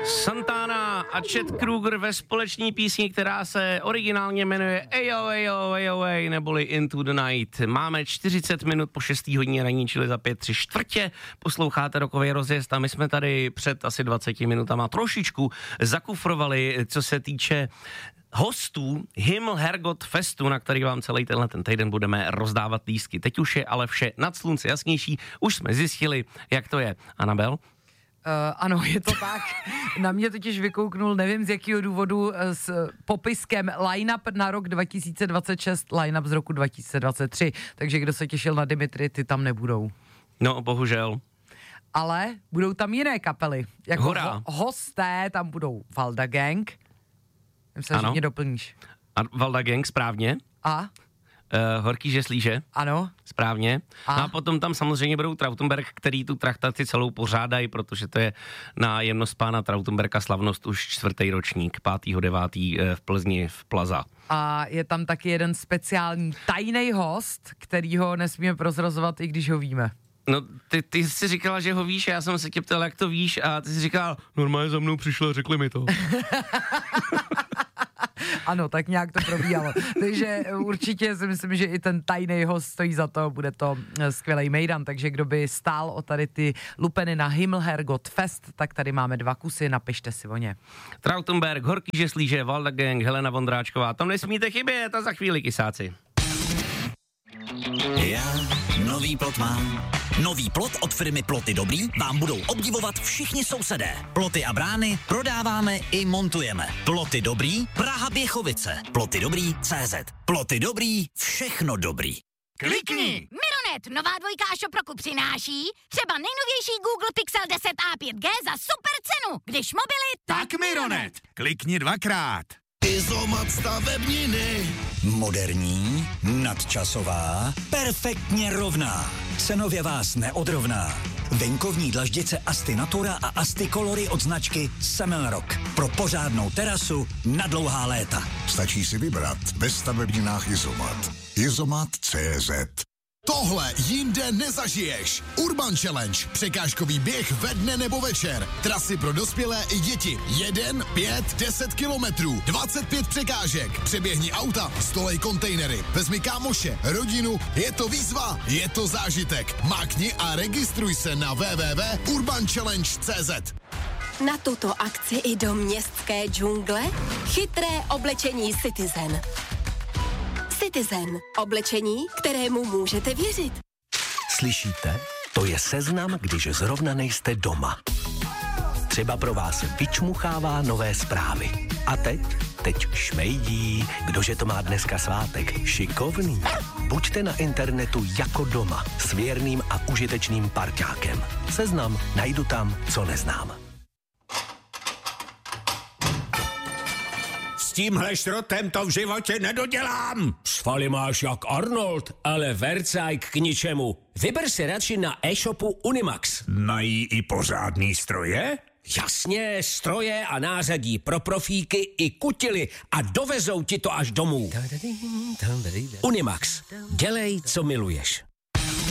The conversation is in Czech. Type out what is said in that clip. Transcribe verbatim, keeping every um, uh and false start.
Santana a Chet Kruger ve společné písni, která se originálně jmenuje Ayo, Ayo, Ayo, Ayo, neboli Into the Night. Máme čtyřicet minut po šestý hodině ranní, čili za pět tři čtvrtě. Posloucháte rokový rozjezd a my jsme tady před asi dvaceti minutama trošičku zakufrovali, co se týče hostů Himmel Herrgott Festu, na který vám celý tenhle ten týden budeme rozdávat lístky. Teď už je ale vše nad slunce jasnější, už jsme zjistili, jak to je. Anabel? Uh, ano, je to tak. Na mě totiž vykouknul, nevím z jakého důvodu, s popiskem line-up na rok dva tisíce dvacet šest, line-up z roku dva tisíce dvacet tři. Takže kdo se těšil na Dimitri, ty tam nebudou. No, bohužel. Ale budou tam jiné kapely. Jako Hurá. ho- hosté tam budou Valda Gang. Myslím, že mě doplníš. A Valda Gang, správně. A? Uh, Horký žeslíže. Ano. Správně. A? No a potom tam samozřejmě budou Trautenberg, který tu traktaci celou pořádají, protože to je na jemnost pána Trautenberga slavnost už čtvrtý ročník, pátého devátý v Plzni v Plaza. A je tam taky jeden speciální tajný host, kterýho nesmíme prozrazovat, i když ho víme. No, ty, ty jsi říkala, že ho víš, a já jsem se tě ptal, jak to víš, a ty jsi říkal, normálně za mnou přišlo a řekli mi to. Ano, tak nějak to probíhalo. Takže určitě si myslím, že i ten tajný host stojí za to, bude to skvělý mejdan, takže kdo by stál o tady ty lupeny na Himmel Herrgott Fest, tak tady máme dva kusy, napište si o ně. Trautenberg, Horký žeslíže, Valda Gang, Helena Vondráčková, tam nesmíte chybět a za chvíli kysáci. Já nový plot mám. Nový plot od firmy Ploty Dobrý vám budou obdivovat všichni sousedé. Ploty a brány prodáváme i montujeme. Ploty Dobrý, Praha Běchovice. Ploty Dobrý C Z. Ploty Dobrý, všechno dobrý. Klikni! Mironet, nová dvojka Šoproku přináší třeba nejnovější Google Pixel deset a pět G za super cenu. Když mobily, tak, Tak Mironet, klikni dvakrát. Izomat stavebniny. Moderní, nadčasová, perfektně rovná. Cenově vás neodrovná. Venkovní dlaždice Asti Natura a Asti Colory od značky Semelrock. Pro pořádnou terasu na dlouhá léta. Stačí si vybrat ve stavebninách Izomat. Izomat tečka cé zet. Tohle jinde nezažiješ. Urban Challenge. Překážkový běh ve dne nebo večer. Trasy pro dospělé i děti. Jeden, pět, deset kilometrů. dvacet pět překážek. Přeběhni auta, stolej kontejnery. Vezmi kámoše, rodinu. Je to výzva, je to zážitek. Mákni a registruj se na w w w tečka urban challenge tečka cé zet. Na tuto akci i do městské džungle chytré oblečení Citizen. Citizen. Oblečení, kterému můžete věřit. Slyšíte? To je seznam, když zrovna nejste doma. Třeba pro vás vyčmuchává nové zprávy. A teď? Teď šmejdí. Kdože to má dneska svátek? Šikovný. Buďte na internetu jako doma. S věrným a užitečným parťákem. Seznam najdu tam, co neznám. S tímhle šrotem to v životě nedodělám. Svaly máš jak Arnold, ale vercajk k ničemu. Vyber si radši na e-shopu Unimax. Mají i pořádný stroje? Jasně, stroje a nářadí pro profíky i kutily a dovezou ti to až domů. Unimax. Dělej, co miluješ.